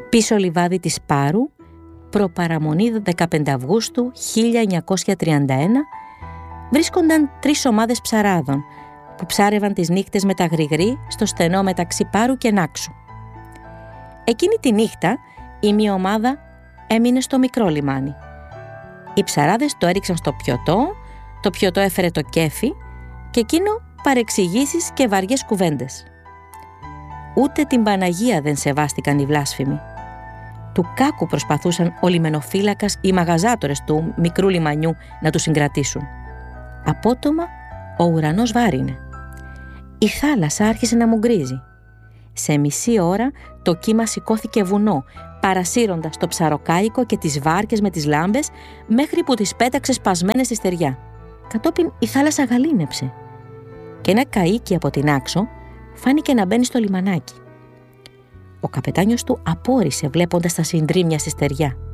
Πίσω λιβάδι της Πάρου, προπαραμονή 15 Αυγούστου 1931, βρίσκονταν 3 ομάδες ψαράδων που ψάρευαν τις νύχτες με τα γρηγρή στο στενό μεταξύ Πάρου και Νάξου. Εκείνη τη νύχτα η μία ομάδα έμεινε στο μικρό λιμάνι. Οι ψαράδες το έριξαν στο πιωτό, το πιωτό έφερε το κέφι και εκείνο παρεξηγήσεις και βαριές κουβέντες. Ούτε την Παναγία δεν σεβάστηκαν οι βλάσφημοι. Του κάκου προσπαθούσαν ο λιμενοφύλακας ή οι μαγαζάτορες του μικρού λιμανιού να τους συγκρατήσουν. Απότομα ο ουρανός βάρινε. Η θάλασσα άρχισε να μουγκρίζει. Σε μισή ώρα το κύμα σηκώθηκε βουνό, παρασύροντας το ψαροκάικο και τις βάρκες με τις λάμπες μέχρι που τις πέταξε σπασμένες στη στεριά. Κατόπιν η θάλασσα γαλήνεψε και ένα καΐκι από την άξο φάνηκε να μπαίνει στο λιμανάκι. Ο καπετάνιος του απόρρισε βλέποντας τα συντρίμμια στη στεριά.